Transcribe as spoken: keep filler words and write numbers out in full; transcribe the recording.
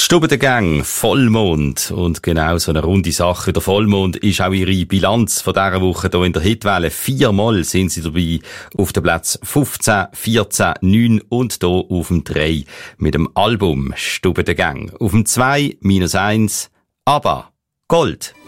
Stube der Gang, Vollmond und genau so eine runde Sache. Der Vollmond ist auch ihre Bilanz von dieser Woche hier in der Hitwelle. Viermal sind sie dabei auf den Platz fünfzehn, vierzehn, neun und hier auf dem drei mit dem Album Stube der Gang. Auf dem zwei minus eins, aber Gold.